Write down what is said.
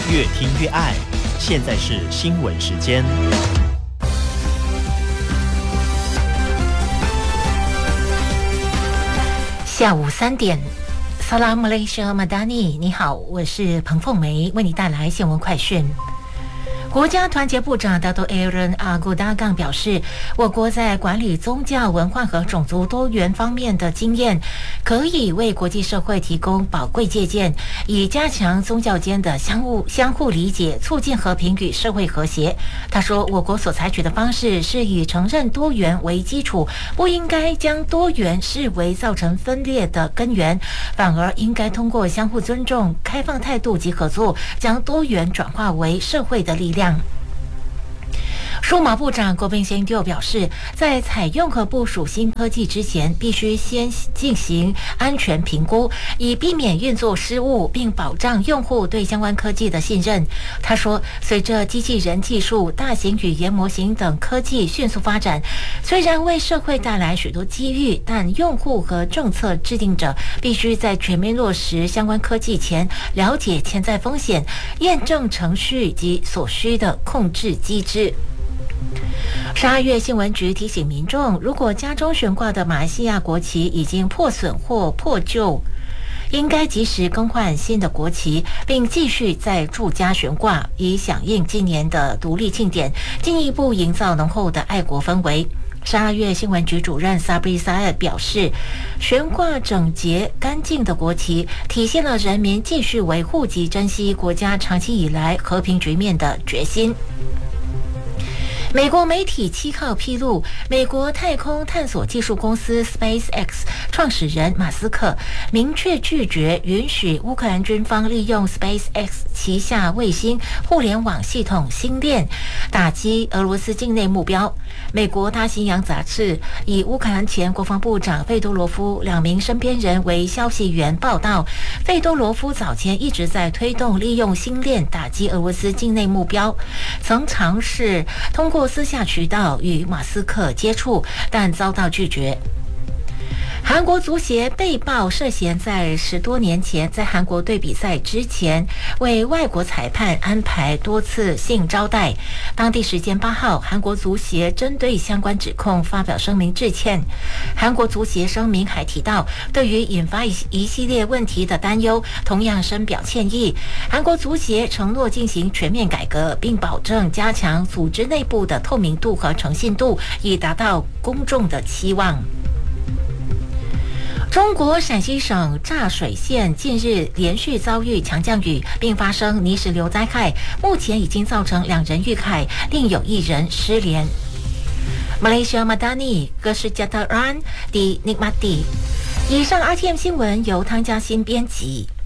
越听越爱。现在是新闻时间。 下午3点。Salam Malaysia Madani， 你好，我是彭凤梅，为你带来新闻快讯。国家团结部长 Dato Aaron Agu Dagang 表示，我国在管理宗教文化和种族多元方面的经验，可以为国际社会提供宝贵借鉴，以加强宗教间的相互理解，促进和平与社会和谐。他说，我国所采取的方式是以承认多元为基础，不应该将多元视为造成分裂的根源，反而应该通过相互尊重、开放态度及合作，将多元转化为社会的力量。数码部长郭炳先就表示，在采用和部署新科技之前，必须先进行安全评估，以避免运作失误，并保障用户对相关科技的信任。他说，随着机器人技术、大型语言模型等科技迅速发展，虽然为社会带来许多机遇，但用户和政策制定者必须在全面落实相关科技前，了解潜在风险，验证程序及所需的控制机制。12月新闻局提醒民众，如果家中悬挂的马来西亚国旗已经破损或破旧，应该及时更换新的国旗，并继续在住家悬挂，以响应今年的独立庆典，进一步营造浓厚的爱国氛围。12月新闻局主任 Sabri Syed 表示，悬挂整洁干净的国旗，体现了人民继续维护及珍惜国家长期以来和平局面的决心。美国媒体7号披露，美国太空探索技术公司 SpaceX 创始人马斯克明确拒绝允许乌克兰军方利用 SpaceX 旗下卫星互联网系统星链打击俄罗斯境内目标。美国大西洋杂志以乌克兰前国防部长费多罗夫2名身边人为消息源报道，费多罗夫早前一直在推动利用星链打击俄罗斯境内目标，曾尝试通过私下渠道与马斯克接触，但遭到拒绝。韩国足协被曝涉嫌在10多年前在韩国队比赛之前为外国裁判安排多次性招待。当地时间8号，韩国足协针对相关指控发表声明致歉。韩国足协声明还提到，对于引发一系列问题的担忧，同样深表歉意。韩国足协承诺进行全面改革，并保证加强组织内部的透明度和诚信度，以达到公众的期望。中国陕西省柞水县近日连续遭遇强降雨，并发生泥石流灾害，目前已经造成2人遇害，另有1人失联。Malaysia Madani Kesejahteraan di Nikmati。以上 RTM 新闻由汤嘉欣编辑。